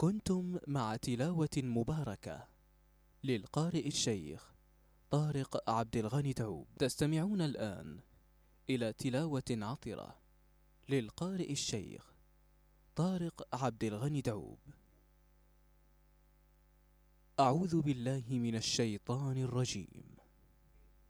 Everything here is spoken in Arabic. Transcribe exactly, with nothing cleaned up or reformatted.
كنتم مع تلاوة مباركة للقارئ الشيخ طارق عبد الغني تعوب. تستمعون الآن إلى تلاوة عطرة للقارئ الشيخ طارق عبد الغني تعوب. أعوذ بالله من الشيطان الرجيم.